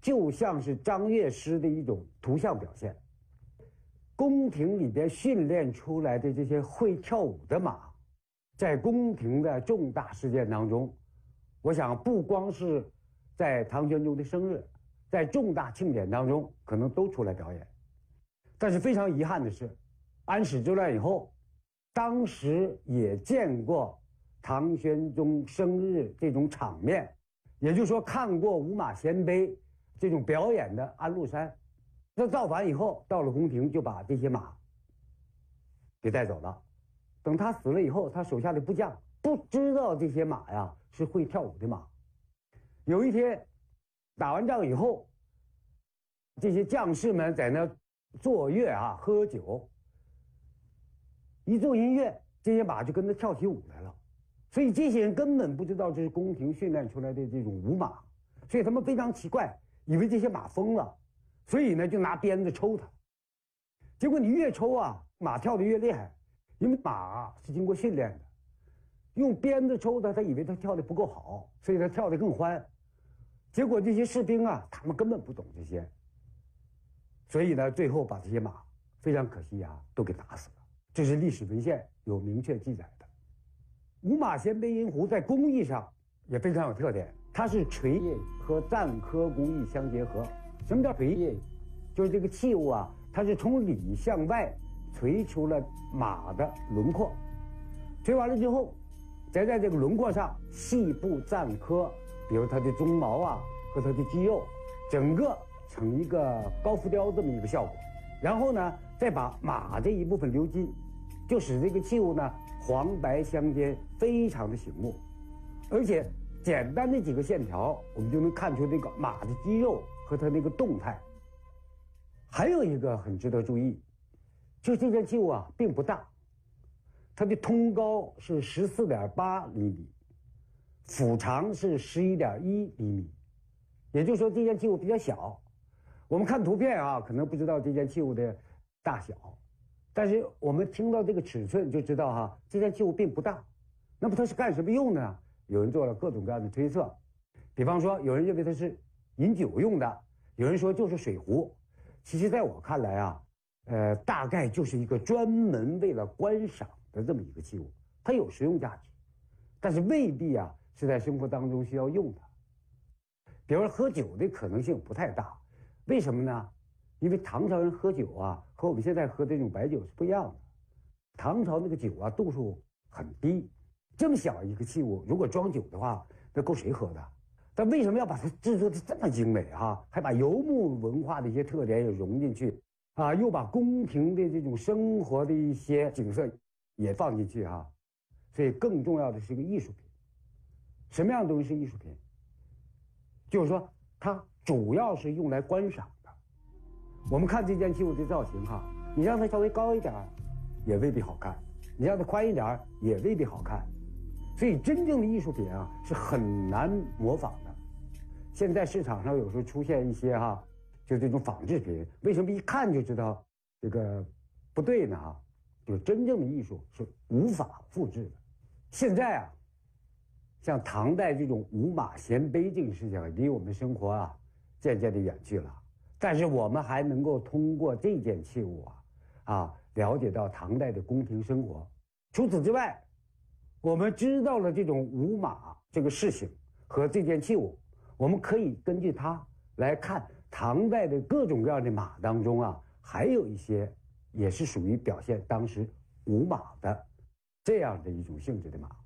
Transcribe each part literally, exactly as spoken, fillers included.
就像是张乐师的一种图像表现。宫廷里边训练出来的这些会跳舞的马，在宫廷的重大事件当中，我想不光是在唐玄宗的生日，在重大庆典当中可能都出来表演。但是非常遗憾的是，安史之乱以后，当时也见过唐玄宗生日这种场面，也就是说看过五马衔杯这种表演的安禄山，他造反以后到了宫廷就把这些马给带走了。等他死了以后，他手下的部将不知道这些马呀是会跳舞的马。有一天打完仗以后，这些将士们在那坐乐啊喝酒，一做音乐，这些马就跟着跳起舞来了。所以这些人根本不知道这是宫廷训练出来的这种舞马，所以他们非常奇怪，以为这些马疯了，所以呢就拿鞭子抽它。结果你越抽啊，马跳得越厉害，因为马是经过训练的，用鞭子抽它，他以为他跳得不够好，所以他跳得更欢。结果这些士兵啊，他们根本不懂这些，所以呢最后把这些马非常可惜啊都给打死了。这是历史文献有明确记载的。五马衔杯银壶在工艺上也非常有特点，它是锤叶和錾刻工艺相结合。什么叫锤叶？就是这个器物啊，它是从里向外锤出了马的轮廓，锤完了之后，再在这个轮廓上细部錾刻，比如它的鬃毛啊和它的肌肉，整个成一个高浮雕这么一个效果。然后呢，再把马这一部分鎏金，就使这个器物呢黄白相间，非常的醒目。而且简单的几个线条，我们就能看出这个马的肌肉和它那个动态。还有一个很值得注意，就是这件器物啊并不大，它的通高是十四点八厘米，腹长是十一点一厘米，也就是说这件器物比较小。我们看图片啊，可能不知道这件器物的大小，但是我们听到这个尺寸就知道哈、啊，这件器物并不大。那么它是干什么用的呢？有人做了各种各样的推测，比方说有人认为它是饮酒用的，有人说就是水壶。其实在我看来啊，呃，大概就是一个专门为了观赏的这么一个器物，它有实用价值，但是未必啊是在生活当中需要用的。比如说喝酒的可能性不太大，为什么呢？因为唐朝人喝酒啊，和我们现在喝这种白酒是不一样的。唐朝那个酒啊，度数很低，这么小一个器物，如果装酒的话，那够谁喝的？但为什么要把它制作的这么精美啊？还把游牧文化的一些特点也融进去啊，又把宫廷的这种生活的一些景色也放进去啊。所以更重要的是一个艺术品。什么样的东西是艺术品？就是说它主要是用来观赏的。我们看这件器物的造型哈，你让它稍微高一点也未必好看，你让它宽一点也未必好看。所以真正的艺术品啊是很难模仿的。现在市场上有时候出现一些哈，就这种仿制品，为什么一看就知道这个不对呢？哈，就是真正的艺术是无法复制的。现在啊，像唐代这种五马衔杯这个事情，离我们生活啊渐渐的远去了。但是我们还能够通过这件器物啊，啊，了解到唐代的宫廷生活。除此之外，我们知道了这种五马这个事情和这件器物，我们可以根据它来看唐代的各种各样的马当中啊，还有一些也是属于表现当时舞马的这样的一种性质的马。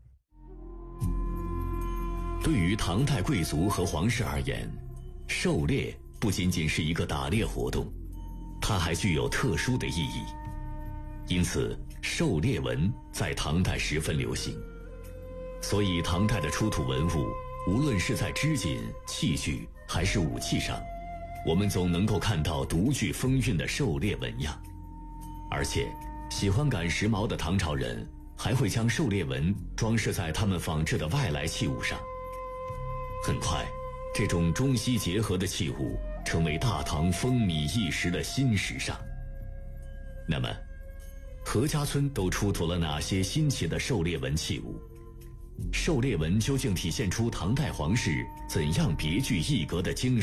对于唐代贵族和皇室而言，狩猎不仅仅是一个打猎活动，它还具有特殊的意义。因此狩猎文在唐代十分流行，所以唐代的出土文物，无论是在织锦、器具还是武器上，我们总能够看到独具风韵的狩猎纹样。而且喜欢赶时髦的唐朝人还会将狩猎纹装饰在他们仿制的外来器物上。很快，这种中西结合的器物成为大唐风靡一时的新时尚。那么何家村都出土了哪些新奇的狩猎纹器物？狩猎纹究竟体现出唐代皇室怎样别具一格的精神？